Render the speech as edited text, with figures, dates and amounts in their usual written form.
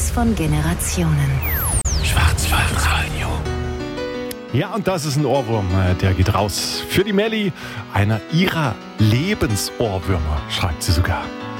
Schmelz von Generationen. Schwarzwaldradio. Ja, und das ist ein Ohrwurm, der geht raus für die Melli, einer ihrer Lebensohrwürmer, schreibt sie sogar.